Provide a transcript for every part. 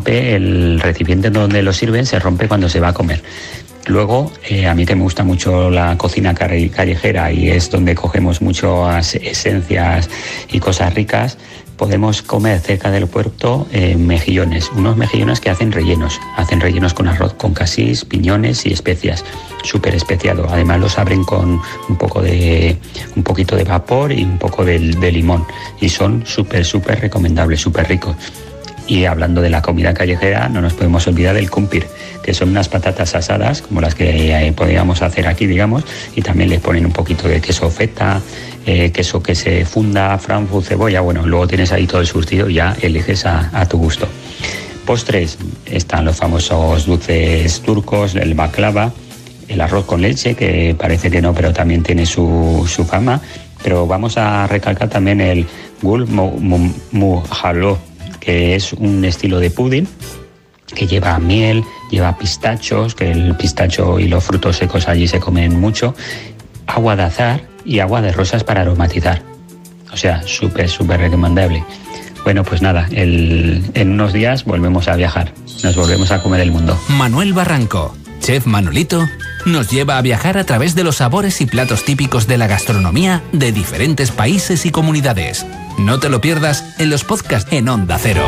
rompe el recipiente donde lo sirven, se rompe cuando se va a comer. Luego, a mí que me gusta mucho la cocina callejera y es donde cogemos muchas esencias y cosas ricas, podemos comer cerca del puerto mejillones, unos mejillones que hacen rellenos con arroz, con casís, piñones y especias, súper especiado. Además los abren con un poquito de vapor y un poco de limón y son súper recomendables, súper ricos. Y hablando de la comida callejera, no nos podemos olvidar del kumpir, que son unas patatas asadas, como las que podríamos hacer aquí, digamos, y también les ponen un poquito de queso feta, queso que se funda, Frankfurt, cebolla, bueno, luego tienes ahí todo el surtido y ya eliges a tu gusto. Postres, están los famosos dulces turcos, el baklava, el arroz con leche, que parece que no, pero también tiene su fama, pero vamos a recalcar también el gul muhallo, que es un estilo de pudín que lleva miel, lleva pistachos, que el pistacho y los frutos secos allí se comen mucho, agua de azahar y agua de rosas para aromatizar. O sea, súper recomendable. Bueno, pues nada, en unos días volvemos a viajar, nos volvemos a comer el mundo. Manuel Barranco, chef Manolito, nos lleva a viajar a través de los sabores y platos típicos de la gastronomía de diferentes países y comunidades. No te lo pierdas en los podcasts en Onda Cero.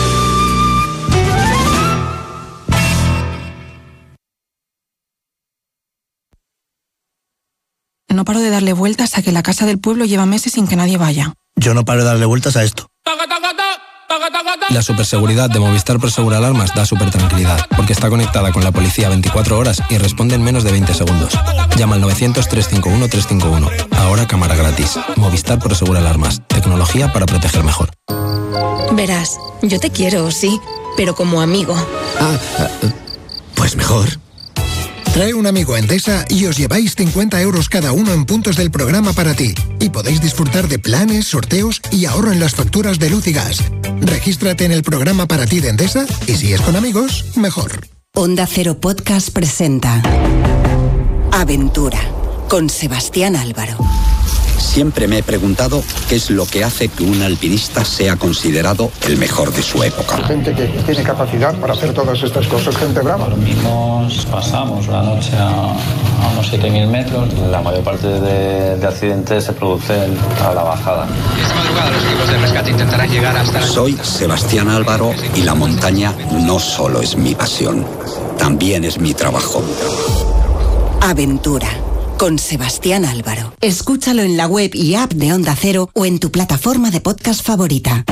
No paro de darle vueltas a que la casa del pueblo lleva meses sin que nadie vaya. Yo no paro de darle vueltas a esto. La superseguridad de Movistar Prosegur Alarmas da súper tranquilidad, porque está conectada con la policía 24 horas y responde en menos de 20 segundos. Llama al 900-351-351. Ahora cámara gratis. Movistar Prosegur Alarmas. Tecnología para proteger mejor. Verás, yo te quiero, sí, pero como amigo. Pues mejor. Trae un amigo a Endesa y os lleváis 50 euros cada uno en puntos del programa para ti. Y podéis disfrutar de planes, sorteos y ahorro en las facturas de luz y gas. Regístrate en el programa para ti de Endesa y si es con amigos, mejor. Onda Cero Podcast presenta Aventura, con Sebastián Álvaro. Siempre me he preguntado qué es lo que hace que un alpinista sea considerado el mejor de su época. Gente que tiene capacidad para hacer todas estas cosas, gente brava. Dormimos, pasamos una noche a unos 7.000 metros. La mayor parte de accidentes se producen a la bajada. Esta madrugada los equipos de rescate intentarán llegar hasta... Soy Sebastián Álvaro y la montaña no solo es mi pasión, también es mi trabajo. Aventura, con Sebastián Álvaro. Escúchalo en la web y app de Onda Cero o en tu plataforma de podcast favorita.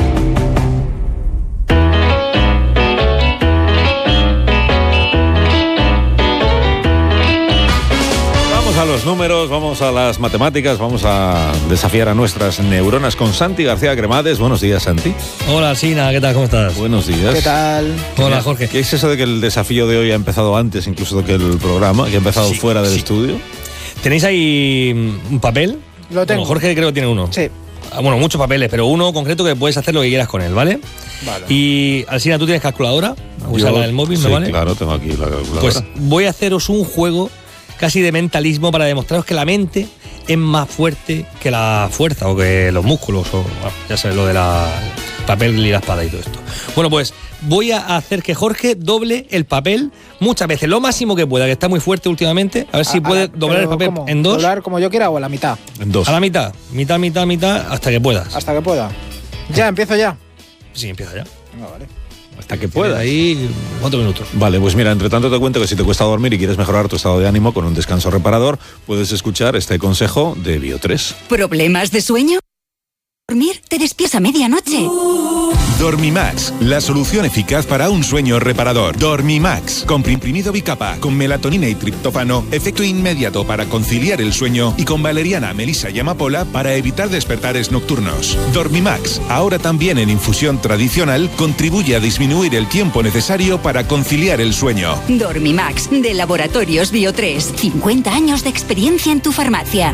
Vamos a los números, vamos a las matemáticas, vamos a desafiar a nuestras neuronas con Santi García Cremades. Buenos días, Santi. Hola, Sina, ¿qué tal? ¿Cómo estás? Buenos días. ¿Qué tal? Hola, Jorge. ¿Qué es eso de que el desafío de hoy ha empezado antes incluso que el programa, que ha empezado fuera del estudio? ¿Tenéis ahí un papel? Lo tengo. Bueno, Jorge creo que tiene uno. Sí. Bueno, muchos papeles, pero uno concreto que puedes hacer lo que quieras con él, ¿vale? Vale. Y, Alsina, ¿tú tienes calculadora? Usar la del móvil, sí, ¿me vale? Claro, tengo aquí la calculadora. Pues voy a haceros un juego casi de mentalismo para demostraros que la mente es más fuerte que la fuerza o que los músculos, o bueno, ya sabes, lo de la papel y la espada y todo esto. Bueno, pues voy a hacer que Jorge doble el papel muchas veces, lo máximo que pueda, que está muy fuerte últimamente. A ver si puede doblar el papel ¿cómo? en dos. ¿Doblar como yo quiera o a la mitad? En dos. A la mitad, mitad, hasta que puedas. Hasta que pueda. ¿Ya? ¿Empiezo ya? Sí, empieza ya. Vale. Hasta que puedas. Ahí 4 minutos. Vale, pues mira, entre tanto te cuento que si te cuesta dormir y quieres mejorar tu estado de ánimo con un descanso reparador, puedes escuchar este consejo de Bio3. ¿Problemas de sueño? Dormir te despiertas a medianoche. Dormimax, la solución eficaz para un sueño reparador. Dormimax, comprimido bicapa, con melatonina y triptófano, efecto inmediato para conciliar el sueño, y con valeriana, melisa y amapola para evitar despertares nocturnos. Dormimax, ahora también en infusión tradicional, contribuye a disminuir el tiempo necesario para conciliar el sueño. Dormimax, de Laboratorios Bio3. 50 años de experiencia en tu farmacia.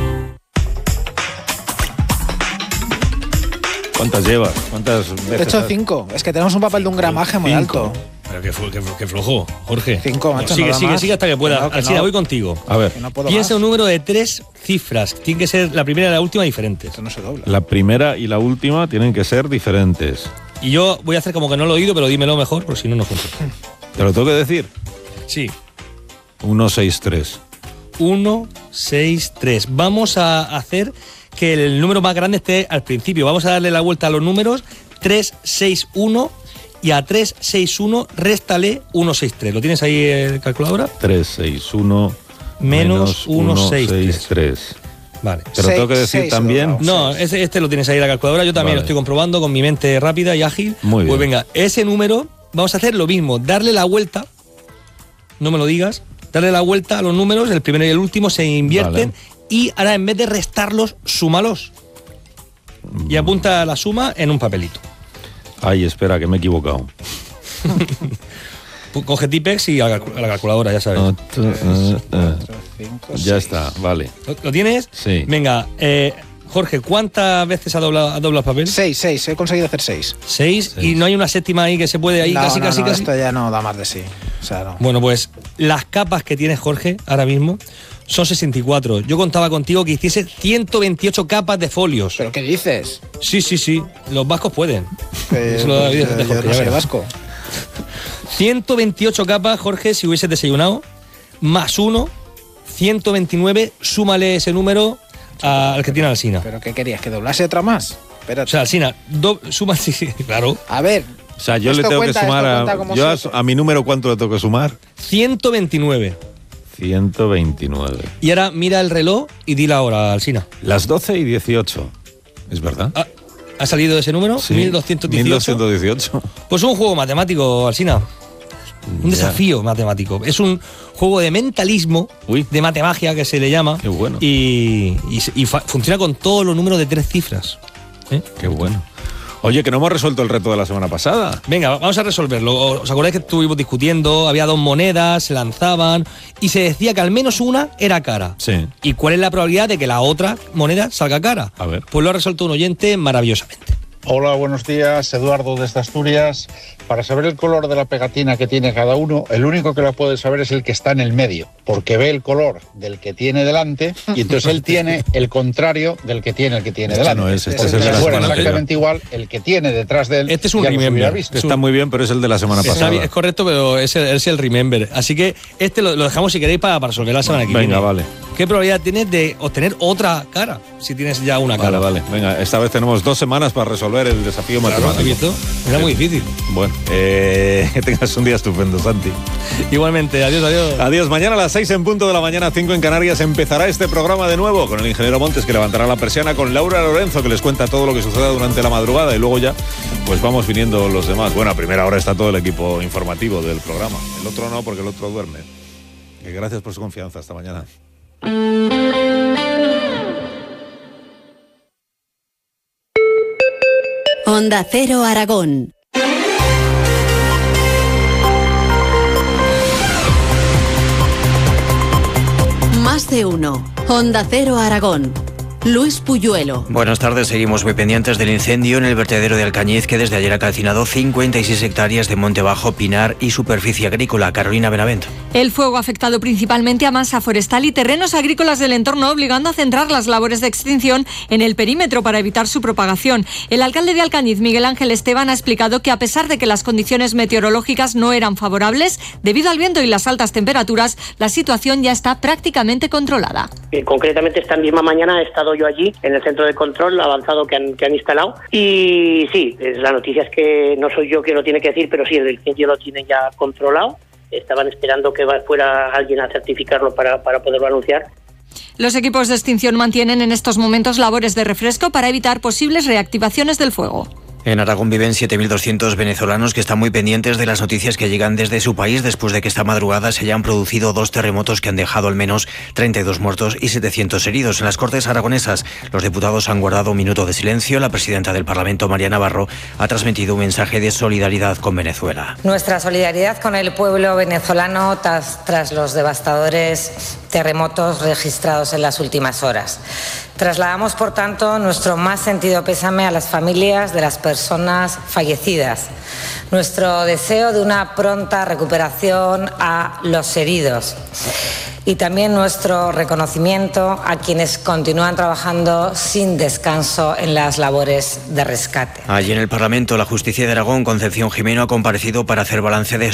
¿Cuántas llevas? ¿Cuántas veces? He hecho 5. Es que tenemos un papel de un gramaje muy alto. Pero qué flojo, Jorge. 5, macho. Sigue hasta que pueda. Alsina, voy contigo. A ver. No piensa un número de 3 cifras. Tiene que ser la primera y la última diferentes. Esto no se dobla. La primera y la última tienen que ser diferentes. Y yo voy a hacer como que no lo he oído, pero dímelo mejor, porque si no, no funciona. ¿Te lo tengo que decir? Sí. 163. 163. Vamos a hacer que el número más grande esté al principio. Vamos a darle la vuelta a los números. 361 y a 361 réstale 163. ¿Lo tienes ahí en calculadora? 361 menos 163. Vale. ¿Te lo tengo que decir también? No, este lo tienes ahí en la calculadora. Yo también lo estoy comprobando con mi mente rápida y ágil. Muy bien. Pues venga, ese número vamos a hacer lo mismo. Darle la vuelta. No me lo digas. Darle la vuelta a los números. El primero y el último se invierten. Vale. Y ahora en vez de restarlos, súmalos. Y apunta la suma en un papelito. Ay, espera, que me he equivocado. Coge Tipex y a la calculadora, ya sabes. Ya está, vale. ¿Lo tienes? Sí. Venga, Jorge, ¿cuántas veces ha doblado el papel? 6, he conseguido hacer 6. 6 y no hay una séptima ahí que se puede ahí casi. Esto ya no da más de sí. O sea, no. Bueno, pues las capas que tienes, Jorge, ahora mismo son 64. Yo contaba contigo que hiciese 128 capas de folios. ¿Pero qué dices? Sí. Los vascos pueden. Eso lo de Jorge, yo no soy vasco. 128 capas, Jorge, si hubieses desayunado, más 1, 129, súmale ese número al que tiene Alsina. ¿Pero qué querías? ¿Que doblase otra más? Espérate. O sea, Alsina, suma, sí, claro. A ver. O sea, yo le tengo que sumar a mi número, ¿cuánto le tengo que sumar? 129. 129. Y ahora mira el reloj y di la hora, Alsina. Las 12:18. ¿Es verdad? ¿Ha salido ese número? Sí, 1218. 1218. Pues un juego matemático, Alsina. Un desafío matemático. Es un juego de mentalismo, de matemagia que se le llama. Qué bueno. Y funciona con todos los números de 3 cifras. Qué bueno. Oye, que no hemos resuelto el reto de la semana pasada. Venga, vamos a resolverlo. ¿Os acordáis que estuvimos discutiendo? Había 2 monedas, se lanzaban y se decía que al menos una era cara. Sí. ¿Y cuál es la probabilidad de que la otra moneda salga cara? A ver. Pues lo ha resuelto un oyente maravillosamente. Hola, buenos días, Eduardo desde Asturias. Para saber el color de la pegatina que tiene cada uno, el único que lo puede saber es el que está en el medio, porque ve el color del que tiene delante y entonces él tiene el contrario del que tiene el que tiene delante. No es, este es el de la semana exactamente igual el que tiene detrás de él. Este es un remember. Está muy bien, pero es el de la semana pasada. Es correcto, pero es el remember. Así que este lo dejamos si queréis para resolver la semana que viene. Venga, vale. ¿Qué probabilidad tienes de obtener otra cara si tienes ya una cara? Vale. Venga, esta vez tenemos 2 semanas para resolver el desafío matemático. Era muy difícil. Bueno, que tengas un día estupendo, Santi. Igualmente, adiós. Adiós. Mañana a las 6 en punto de la mañana, 5 en Canarias, empezará este programa de nuevo con el ingeniero Montes, que levantará la persiana, con Laura Lorenzo, que les cuenta todo lo que suceda durante la madrugada, y luego ya pues vamos viniendo los demás. Bueno, a primera hora está todo el equipo informativo del programa. El otro no, porque el otro duerme. Gracias por su confianza. Hasta mañana. Onda Cero Aragón. Más de uno. Onda Cero Aragón. Luis Puyuelo. Buenas tardes, seguimos muy pendientes del incendio en el vertedero de Alcañiz, que desde ayer ha calcinado 56 hectáreas de monte bajo, pinar y superficie agrícola. Carolina Benavent. El fuego ha afectado principalmente a masa forestal y terrenos agrícolas del entorno, obligando a centrar las labores de extinción en el perímetro para evitar su propagación. El alcalde de Alcañiz, Miguel Ángel Esteban, ha explicado que a pesar de que las condiciones meteorológicas no eran favorables, debido al viento y las altas temperaturas, la situación ya está prácticamente controlada. Concretamente esta misma mañana he estado yo allí en el centro de control avanzado que han instalado, y sí, la noticia es que no soy yo quien lo tiene que decir, pero sí, el incendio lo tienen ya controlado. Estaban esperando que fuera alguien a certificarlo para poderlo anunciar. Los equipos de extinción mantienen en estos momentos labores de refresco para evitar posibles reactivaciones del fuego. En Aragón viven 7.200 venezolanos que están muy pendientes de las noticias que llegan desde su país después de que esta madrugada se hayan producido 2 terremotos que han dejado al menos 32 muertos y 700 heridos. En las Cortes aragonesas, los diputados han guardado un minuto de silencio. La presidenta del Parlamento, María Navarro, ha transmitido un mensaje de solidaridad con Venezuela. Nuestra solidaridad con el pueblo venezolano tras los devastadores terremotos registrados en las últimas horas. Trasladamos, por tanto, nuestro más sentido pésame a las familias de las personas fallecidas, nuestro deseo de una pronta recuperación a los heridos y también nuestro reconocimiento a quienes continúan trabajando sin descanso en las labores de rescate. Allí en el Parlamento, la Justicia de Aragón, Concepción Gimeno, ha comparecido para hacer balance de